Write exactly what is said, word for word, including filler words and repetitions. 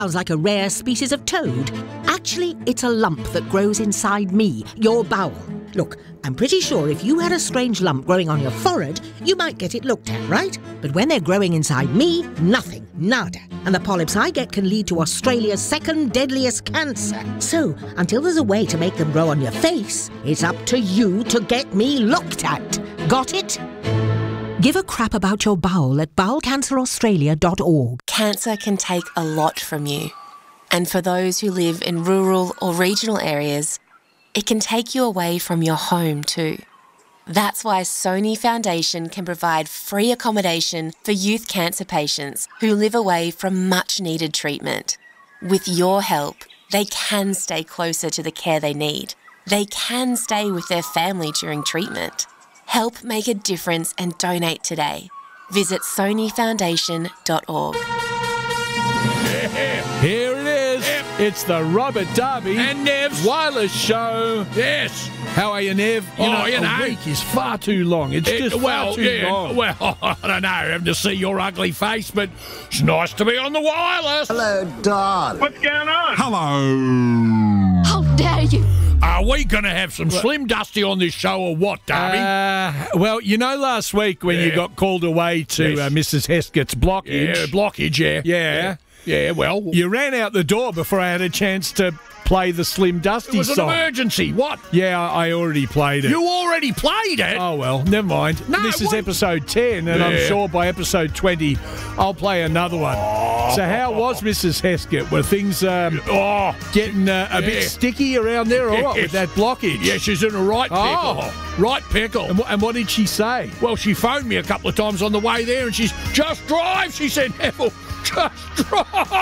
Sounds like a rare species of toad. Actually, it's a lump that grows inside me, your bowel. Look, I'm pretty sure if you had a strange lump growing on your forehead, you might get it looked at, right? But when they're growing inside me, nothing, nada. And the polyps I get can lead to Australia's second deadliest cancer. So, until there's a way to make them grow on your face, it's up to you to get me looked at. Got it? Give a crap about your bowel at bowel cancer australia dot org. Cancer can take a lot from you. And for those who live in rural or regional areas, it can take you away from your home too. That's why Sony Foundation can provide free accommodation for youth cancer patients who live away from much-needed treatment. With your help, they can stay closer to the care they need. They can stay with their family during treatment. Help make a difference and donate today. Visit sony foundation dot org. Here it is. Yep. It's the Robert Darby and Nev's Wireless Show. Yes. How are you, Nev? You oh, know, you know. A week is far too long. It's it, just well, far too yeah, long. Well, I don't know, having to see your ugly face, but it's nice to be on the wireless. Hello, Don. What's going on? Hello. How dare you? Are we going to have some Slim Dusty on this show or what, Darby? Uh, well, you know last week when yeah. you got called away to yes. uh, Missus Heskett's blockage? Yeah, blockage, yeah. Yeah. Yeah, yeah well. You ran out the door before I had a chance to play the Slim Dusty it was song. An emergency. What? Yeah, I already played it. You already played it? Oh, well, never mind. No, this is what? episode ten, and yeah. I'm sure by episode twenty, I'll play another one. Oh. So how was Missus Heskett? Were things um, oh. getting uh, a yeah. bit sticky around there or what yes. with that blockage? Yeah, she's in a right pickle. Oh. Right pickle. And, w- and what did she say? Well, she phoned me a couple of times on the way there, and she's, just drive, she said, Neville, just drive.